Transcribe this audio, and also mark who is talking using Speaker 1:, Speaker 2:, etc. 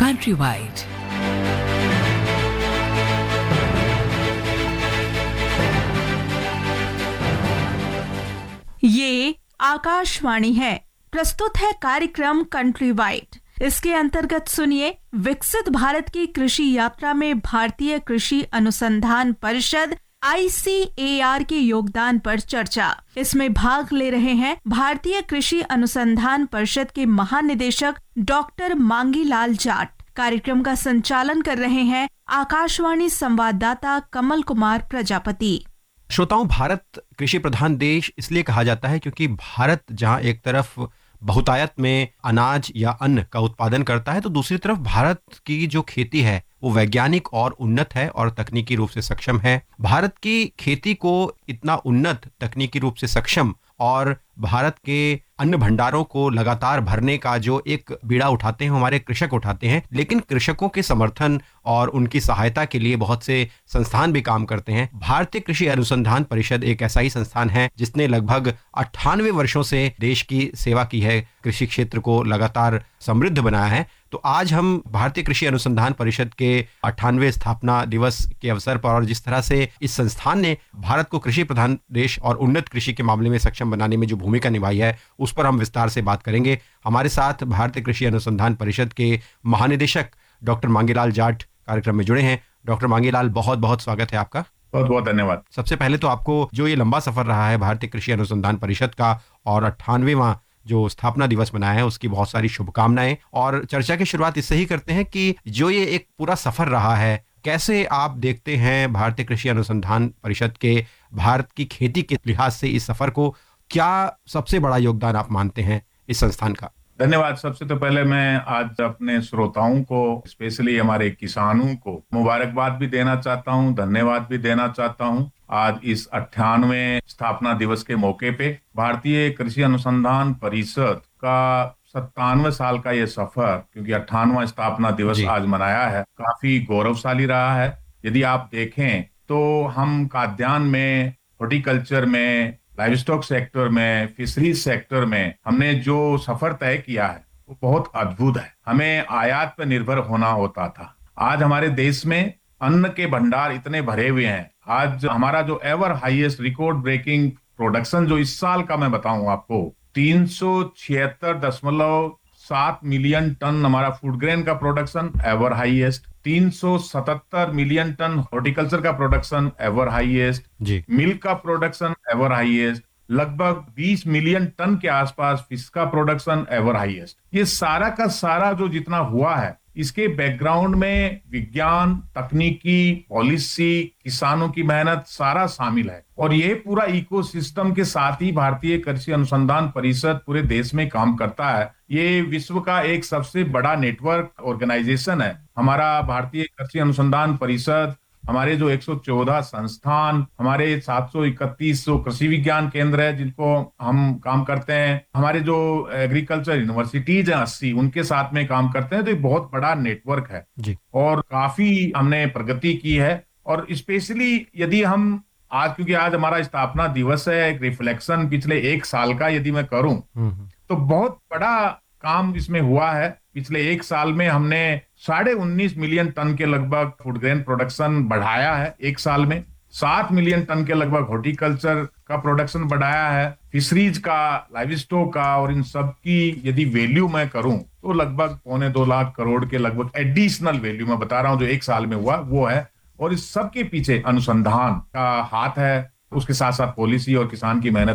Speaker 1: Countrywide.
Speaker 2: ये आकाशवाणी है। प्रस्तुत है कार्यक्रम कंट्री वाइड। इसके अंतर्गत सुनिए विकसित भारत की कृषि यात्रा में भारतीय कृषि अनुसंधान परिषद ICAR के योगदान पर चर्चा। इसमें भाग ले रहे हैं भारतीय कृषि अनुसंधान परिषद के महानिदेशक डॉक्टर मांगीलाल जाट। कार्यक्रम का संचालन कर रहे हैं आकाशवाणी संवाददाता कमल कुमार प्रजापति।
Speaker 3: श्रोताओं, भारत कृषि प्रधान देश इसलिए कहा जाता है क्योंकि भारत जहां एक तरफ बहुतायत में अनाज या अन्न का उत्पादन करता है, तो दूसरी तरफ भारत की जो खेती है वो वैज्ञानिक और उन्नत है और तकनीकी रूप से सक्षम है। भारत की खेती को इतना उन्नत, तकनीकी रूप से सक्षम और भारत के अन्न भंडारों को लगातार भरने का जो एक बीड़ा उठाते हैं हमारे कृषक उठाते हैं, लेकिन कृषकों के समर्थन और उनकी सहायता के लिए बहुत से संस्थान भी काम करते हैं। भारतीय कृषि अनुसंधान परिषद एक ऐसा ही संस्थान है जिसने लगभग 98 वर्षों से देश की सेवा की है, कृषि क्षेत्र को लगातार समृद्ध बनाया है। तो आज हम भारतीय कृषि अनुसंधान परिषद के 98वें स्थापना दिवस के अवसर पर और जिस तरह से इस संस्थान ने भारत को कृषि प्रधान देश और उन्नत कृषि के मामले में सक्षम बनाने में जो भूमिका निभाई है, उस पर हम विस्तार से बात करेंगे। हमारे साथ भारतीय कृषि अनुसंधान परिषद के महानिदेशक डॉक्टर मांगीलाल जाट कार्यक्रम में जुड़े हैं। डॉक्टर मांगीलाल, बहुत बहुत स्वागत है आपका।
Speaker 4: बहुत बहुत धन्यवाद।
Speaker 3: सबसे पहले तो आपको जो ये लंबा सफर रहा है भारतीय कृषि अनुसंधान परिषद का और 98वां जो स्थापना दिवस मनाया है, उसकी बहुत सारी शुभकामनाएं। और चर्चा की शुरुआत इससे ही करते हैं कि जो ये एक पूरा सफर रहा है, कैसे आप देखते हैं भारतीय कृषि अनुसंधान परिषद के भारत की खेती के लिहाज से इस सफर को? क्या सबसे बड़ा योगदान आप मानते हैं इस संस्थान का?
Speaker 4: धन्यवाद। सबसे तो पहले मैं आज अपने श्रोताओं को, स्पेशली हमारे किसानों को मुबारकबाद भी देना चाहता हूं, धन्यवाद भी देना चाहता हूं। आज इस 98वें स्थापना दिवस के मौके पे भारतीय कृषि अनुसंधान परिषद का 97 साल का ये सफर, क्योंकि 98वां स्थापना दिवस आज मनाया है, काफी गौरवशाली रहा है। यदि आप देखें तो हम खाद्यान्न में, हॉर्टिकल्चर में, लाइव स्टॉक सेक्टर में, फिशरीज सेक्टर में हमने जो सफर तय किया है वो बहुत अद्भुत है। हमें आयात पर निर्भर होना होता था। आज हमारे देश में अन्न के भंडार इतने भरे हुए हैं। आज हमारा जो ever highest record breaking production जो इस साल का मैं बताऊं आपको, 376.7 मिलियन टन हमारा फूड ग्रेन का production ever highest, 377 million ton horticulture का प्रोडक्शन एवर हाईएस्ट, मिल्क का प्रोडक्शन एवर हाईएस्ट, लगभग 20 मिलियन टन के आसपास फिश का प्रोडक्शन एवर हाईएस्ट। ये सारा का सारा जो जितना हुआ है, इसके बैकग्राउंड में विज्ञान, तकनीकी, पॉलिसी, किसानों की मेहनत सारा शामिल है। और ये पूरा इकोसिस्टम के साथ ही भारतीय कृषि अनुसंधान परिषद पूरे देश में काम करता है। ये विश्व का एक सबसे बड़ा नेटवर्क ऑर्गेनाइजेशन है। हमारा भारतीय कृषि अनुसंधान परिषद, हमारे जो 114 संस्थान, हमारे 731 जो कृषि विज्ञान केंद्र है जिनको हम काम करते हैं, हमारे जो एग्रीकल्चर यूनिवर्सिटीज हैं 80, उनके साथ में काम करते हैं। तो एक बहुत बड़ा नेटवर्क है जी। और काफी हमने प्रगति की है। और स्पेशली यदि हम आज, क्योंकि आज हमारा स्थापना दिवस है, एक रिफ्लेक्शन पिछले एक साल का यदि मैं करूं तो बहुत बड़ा काम इसमें हुआ है। पिछले एक साल में हमने 19.5 मिलियन टन के लगभग फूड ग्रेन प्रोडक्शन बढ़ाया है। एक साल में 7 मिलियन टन के लगभग हॉर्टिकल्चर का प्रोडक्शन बढ़ाया है। फिशरीज का, लाइव स्टॉक का, और इन सब की यदि वैल्यू मैं करूं तो लगभग 1.25 लाख करोड़ के लगभग एडिशनल वैल्यू मैं बता रहा हूं जो एक साल में हुआ वो है। और इस सब के पीछे अनुसंधान का हाथ है, उसके साथ साथ पॉलिसी और किसान की मेहनत